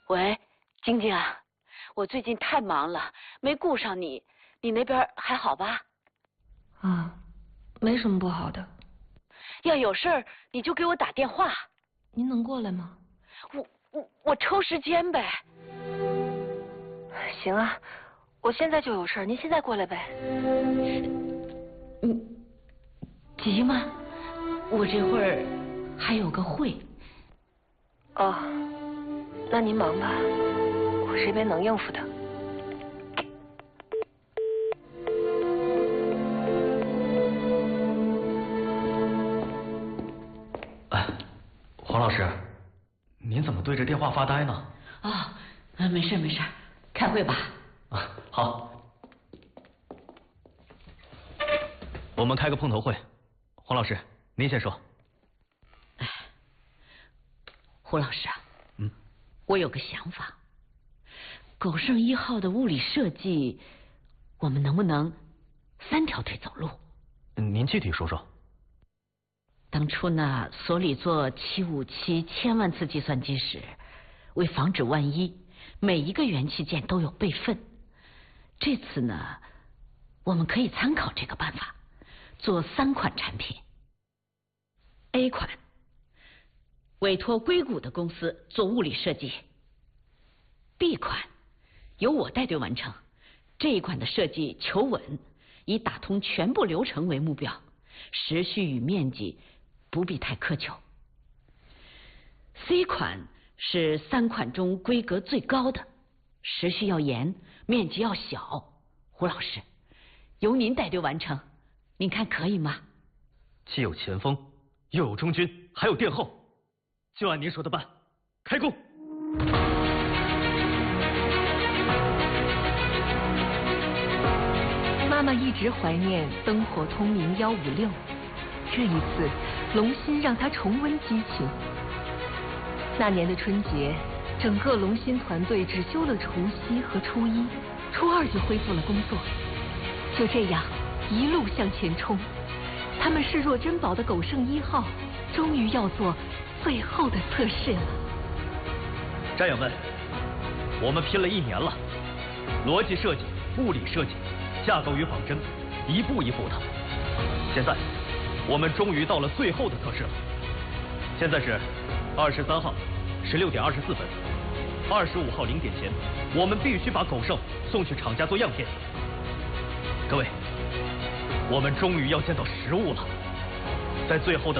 喂，晶晶啊，我最近太忙了，没顾上你。你那边还好吧？ 啊，没什么不好的。 要有事儿你就给我打电话。 您能过来吗？ 我抽时间呗。 行啊，我现在就有事儿，您现在过来呗。 急吗？我这会儿还有个会。 哦，那您忙吧，我这边能应付的。 哎，黄老师，您怎么对着电话发呆呢？ 啊，没事没事，开会吧。 啊，好。我们开个碰头会，黄老师，您先说。 胡老师啊，我有个想法，狗剩1号的物理设计，我们能不能3条腿走路？ 您具体说说。 当初呢，所里做757千万次计算机时，为防止万一，每一个元器件都有备份。这次呢，我们可以参考这个办法，做3款产品。A 款，委托硅谷的公司做物理设计。B 款，由我带队完成。这一款的设计求稳，以打通全部流程为目标，时序与面积不必太苛求。C 款是3款中规格最高的，时序要严，面积要小。胡老师，由您带队完成，您看可以吗？ 既有前锋，又有中军，还有殿后，就按您说的办，开工！ 妈妈一直怀念灯火通明156，这一次龙芯让她重温激情。那年的春节，整个龙芯团队只休了除夕和初1，初2就恢复了工作。就这样一路向前冲，他们视若珍宝的狗剩1号终于要做最后的测试了。 战友们，我们拼了1年了，逻辑设计、物理设计、架构与仿真，一步一步的。现在我们终于到了最后的测试了。现在是23号16点24分，25号0点前，我们必须把狗剩送去厂家做样片。各位，我们终于要见到实物了，在最后的